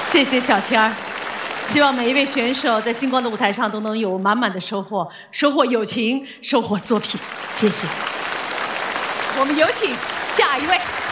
谢谢小天儿，希望每一位选手在星光的舞台上都能有满满的收获，收获友情，收获作品。谢谢。我们有请下一位。